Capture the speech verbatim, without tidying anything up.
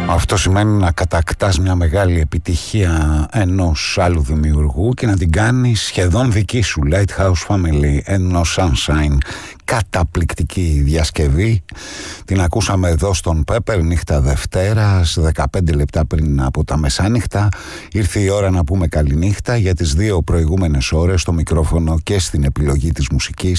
Αυτό σημαίνει να κατακτάς μια μεγάλη επιτυχία ενός άλλου δημιουργού και να την κάνεις σχεδόν δική σου. Lighthouse Family and No Sunshine. Καταπληκτική διασκευή. Την ακούσαμε εδώ στον Pepper νύχτα Δευτέρας, δεκαπέντε λεπτά πριν από τα μεσάνυχτα. Ήρθε η ώρα να πούμε καληνύχτα. Για τις δύο προηγούμενες ώρες στο μικρόφωνο και στην επιλογή της μουσικής